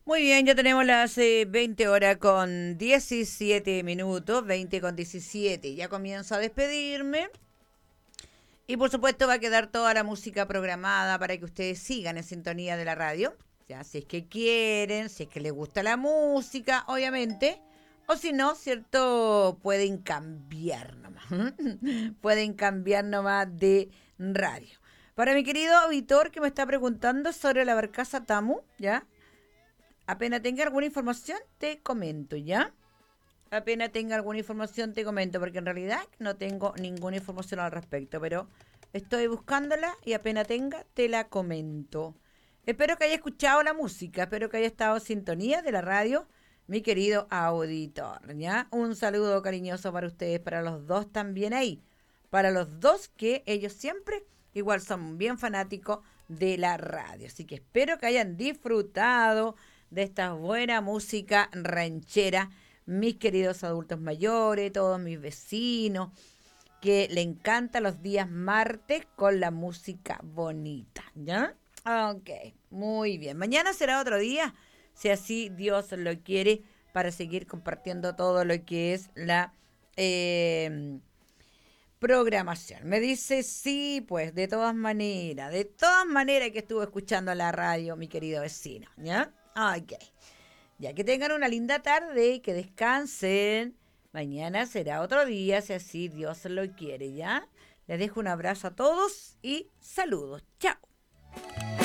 Muy bien, ya tenemos las 20 horas con 17 minutos, 20 con 17. Ya comienzo a despedirme. Y por supuesto va a quedar toda la música programada para que ustedes sigan en sintonía de la radio. Ya, si es que quieren, si es que les gusta la música, obviamente. O si no, ¿cierto? Pueden cambiar nomás. Pueden cambiar nomás de radio. Para mi querido auditor que me está preguntando sobre la barcaza Tamu, ¿ya? Apenas tenga alguna información, te comento, ¿ya? Apenas tenga alguna información, te comento, porque en realidad no tengo ninguna información al respecto, pero estoy buscándola y apenas tenga, te la comento. Espero que haya escuchado la música, espero que haya estado en sintonía de la radio, mi querido auditor, ¿ya? Un saludo cariñoso para ustedes, para los dos también ahí, para los dos que ellos siempre igual son bien fanáticos de la radio, así que espero que hayan disfrutado de esta buena música ranchera, mis queridos adultos mayores, todos mis vecinos, que le encanta los días martes con la música bonita, ¿ya? Ok, muy bien. Mañana será otro día, si así Dios lo quiere, para seguir compartiendo todo lo que es la programación. Me dice, sí, pues, de todas maneras que estuvo escuchando la radio, mi querido vecino, ¿ya? Ok. Ya que tengan una linda tarde y que descansen. Mañana será otro día, si así Dios lo quiere, ¿ya? Les dejo un abrazo a todos y saludos. Chao.